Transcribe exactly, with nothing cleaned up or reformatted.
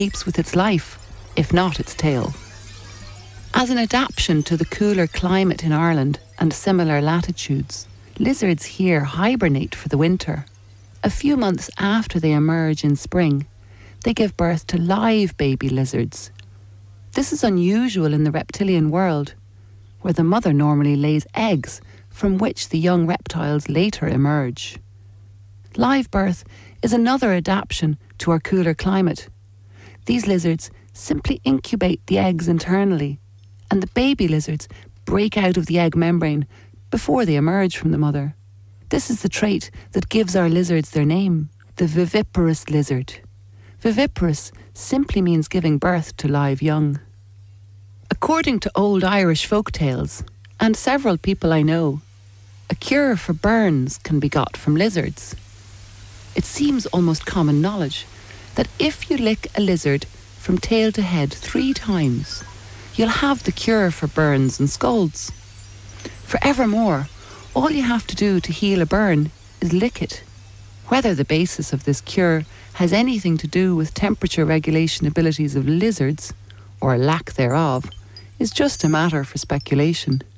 keeps with its life, if not its tail. As an adaptation to the cooler climate in Ireland and similar latitudes, lizards here hibernate for the winter. A few months after they emerge in spring, they give birth to live baby lizards. This is unusual in the reptilian world, where the mother normally lays eggs from which the young reptiles later emerge. Live birth is another adaptation to our cooler climate. These lizards simply incubate the eggs internally, and the baby lizards break out of the egg membrane before they emerge from the mother. This is the trait that gives our lizards their name, the viviparous lizard. Viviparous simply means giving birth to live young. According to old Irish folk tales, and several people I know, a cure for burns can be got from lizards. It seems almost common knowledge that if you lick a lizard from tail to head three times, you'll have the cure for burns and scalds. Forevermore, all you have to do to heal a burn is lick it. Whether the basis of this cure has anything to do with temperature regulation abilities of lizards, or lack thereof, is just a matter for speculation.